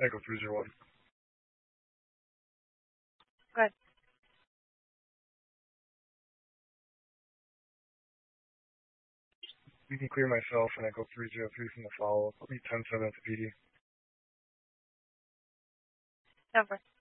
Echo 301. Good. You can clear myself and Echo 303 from the follow-up. I'll be 10-7 at the PD. Over.